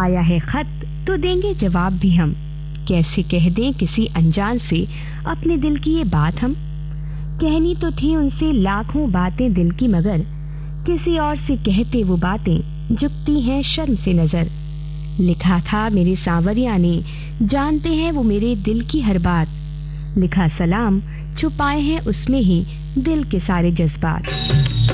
आया है खत तो देंगे जवाब भी हम। कैसे कह दें किसी अनजान से अपने दिल की ये बात हम। कहनी तो थी उनसे लाखों बातें दिल की, मगर किसी और से कहते वो बातें झुकती हैं शर्म से नजर। लिखा था मेरे सांवरिया ने, जानते हैं वो मेरे दिल की हर बात। लिखा सलाम, छुपाए हैं उसमें ही दिल के सारे जज्बात।